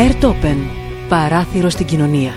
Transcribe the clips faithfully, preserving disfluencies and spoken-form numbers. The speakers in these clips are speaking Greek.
Airtopen. Παράθυρο στην κοινωνία.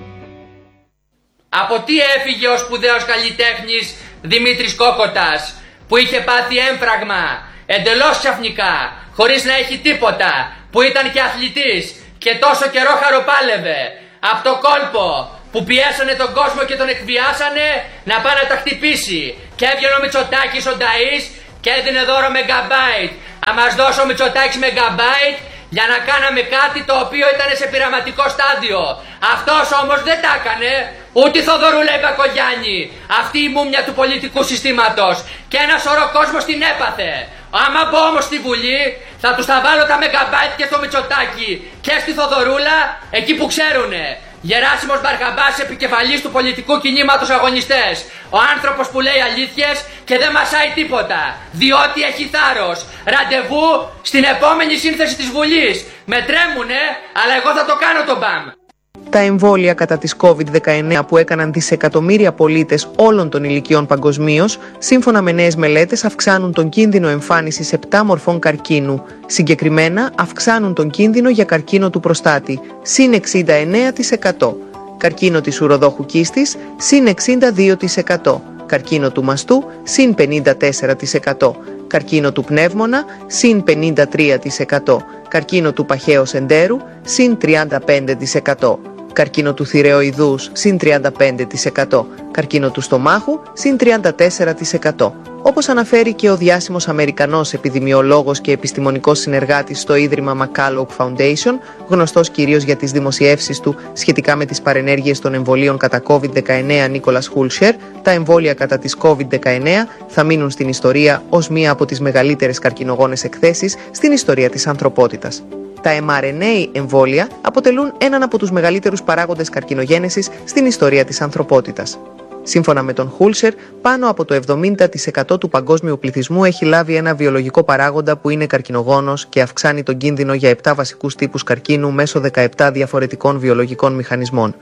Από τι έφυγε ο σπουδαίος καλλιτέχνης Δημήτρης Κόκοτας, που είχε πάθει έμφραγμα εντελώς ξαφνικά, χωρίς να έχει τίποτα, που ήταν και αθλητής και τόσο καιρό χαροπάλευε από το κόλπο που πιέσανε τον κόσμο και τον εκβιάσανε να πάει να τα χτυπήσει, και έβγαινε ο Μητσοτάκης ο Νταΐς και έδινε δώρο μεγαμπάιτ. Αν μας δώσει ο Μητσοτάκης μεγαμπάιτ για να κάναμε κάτι το οποίο ήταν σε πειραματικό στάδιο. Αυτός όμως δεν τα έκανε, ούτε η Θοδωρούλα η Μπακογιάννη, αυτή η μούμια του πολιτικού συστήματος, και ένα σωρό κόσμος την έπαθε. Άμα μπω όμως στη Βουλή, θα τους τα βάλω τα μεγαμπάιτ και στο Μητσοτάκη και στη Θοδωρούλα, εκεί που ξέρουνε. Γεράσιμος Μπαρκαμπάς, επικεφαλής του πολιτικού κινήματος Αγωνιστές. Ο άνθρωπος που λέει αλήθειες και δεν μασάει τίποτα, διότι έχει θάρρος. Ραντεβού στην επόμενη σύνθεση της Βουλής. Με τρέμουνε, αλλά εγώ θα το κάνω τον μπαμ. Τα εμβόλια κατά της κόβιντ δεκαεννέα που έκαναν δισεκατομμύρια πολίτες όλων των ηλικιών παγκοσμίως, σύμφωνα με νέες μελέτες, αυξάνουν τον κίνδυνο εμφάνισης επτά μορφών καρκίνου. Συγκεκριμένα, αυξάνουν τον κίνδυνο για καρκίνο του προστάτη, συν εξήντα εννέα τοις εκατό, καρκίνο της ουροδόχου κίστης, συν εξήντα δύο τοις εκατό, καρκίνο του μαστού, συν πενήντα τέσσερα τοις εκατό, καρκίνο του πνεύμονα, συν πενήντα τρία τοις εκατό, καρκίνο του παχαίου εντέρου, συν τριάντα πέντε τοις εκατό, καρκίνο του θηρεοειδούς, συν τριάντα πέντε τοις εκατό, καρκίνο του στομάχου, συν τριάντα τέσσερα τοις εκατό. Όπως αναφέρει και ο διάσημος Αμερικανός επιδημιολόγος και επιστημονικός συνεργάτης στο Ίδρυμα McCulloch Foundation, γνωστός κυρίως για τις δημοσιεύσεις του σχετικά με τις παρενέργειες των εμβολίων κατά κόβιντ δεκαεννέα Νίκολας Χούλσερ, τα εμβόλια κατά της κόβιντ δεκαεννέα θα μείνουν στην ιστορία ως μία από τις μεγαλύτερες καρκινογόνες εκθέσεις στην ιστορία της ανθρωπότητας. Τα εμ αρ εν έι εμβόλια αποτελούν έναν από τους μεγαλύτερους παράγοντες καρκινογένεσης στην ιστορία της ανθρωπότητας. Σύμφωνα με τον Χούλσερ, πάνω από το εβδομήντα τοις εκατό του παγκόσμιου πληθυσμού έχει λάβει ένα βιολογικό παράγοντα που είναι καρκινογόνος και αυξάνει τον κίνδυνο για επτά βασικούς τύπους καρκίνου μέσω δεκαεπτά διαφορετικών βιολογικών μηχανισμών.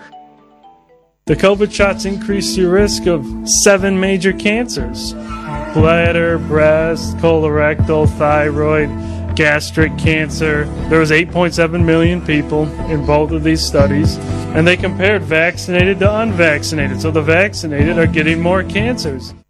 The COVID shots increase your risk of seven major cancers: bladder, breast, colorectal, thyroid, gastric cancer. There was eight point seven million people in both of these studies, and they compared vaccinated to unvaccinated. So the vaccinated are getting more cancers.